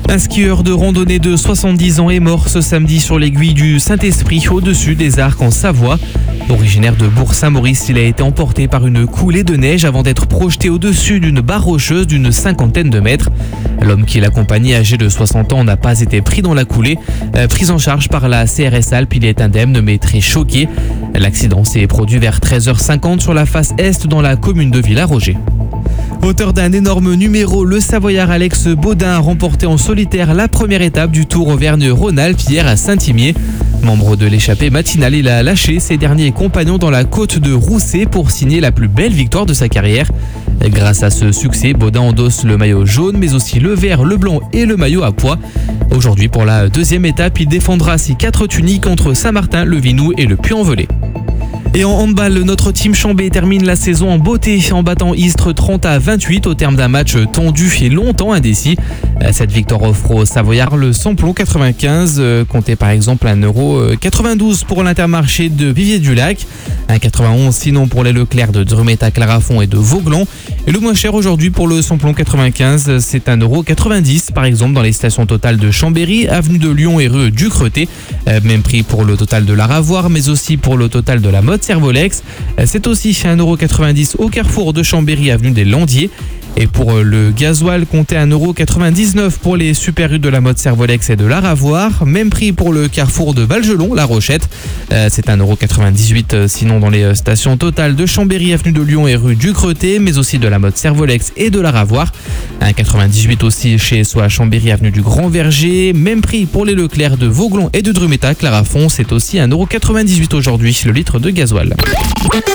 Un skieur de randonnée de 70 ans est mort ce samedi sur l'aiguille du Saint-Esprit au-dessus des Arcs en Savoie. Originaire de Bourg-Saint-Maurice, il a été emporté par une coulée de neige avant d'être projeté au-dessus d'une barre rocheuse d'une 50aine de mètres. L'homme qui l'accompagnait, âgé de 60 ans, n'a pas été pris dans la coulée. Pris en charge par la CRS Alpes, il est indemne mais très choqué. L'accident s'est produit vers 13h50 sur la face est dans la commune de Villaroger. Auteur d'un énorme numéro, le Savoyard Alex Baudin a remporté en solitaire la première étape du Tour Auvergne-Rhône-Alpes hier à Saint-Imier. Membre de l'échappée matinale, il a lâché ses derniers compagnons dans la côte de Rousset pour signer la plus belle victoire de sa carrière. Grâce à ce succès, Baudin endosse le maillot jaune, mais aussi le vert, le blanc et le maillot à pois. Aujourd'hui, pour la deuxième étape, il défendra ses 4 tuniques entre Saint-Martin, le Vinou et le Puy-en-Velay. Et en handball, notre team Chambé termine la saison en beauté en battant Istres 30-28 au terme d'un match tendu et longtemps indécis. Cette victoire offre aux Savoyards le samplon 95, comptez par exemple 1,92 € pour l'Intermarché de Vivier-du-Lac, 1,91 sinon pour les Leclerc de Drumeta, Clarafond et de Vauglan. Et le moins cher aujourd'hui pour le samplon 95, c'est 1,90 € par exemple dans les stations totales de Chambéry, avenue de Lyon et rue du Creté. Même prix pour le total de la Ravoire, mais aussi pour le total de la Motte Servolex. C'est aussi 1,90 € au carrefour de Chambéry, avenue des Landiers. Et pour le gasoil, comptez 1,99 € pour les super rues de la Motte Servolex et de la Ravoire. Même prix pour le carrefour de Valgelon, La Rochette. C'est 1,98 € sinon dans les stations totales de Chambéry, avenue de Lyon et rue du Creté, mais aussi de la Motte Servolex et de la Ravoire. 1,98 € aussi chez soit Chambéry, avenue du Grand Verger. Même prix pour les Leclerc de Vauglan et de Drumeta, Clarafond. C'est aussi 1,98 € aujourd'hui le litre de gasoil.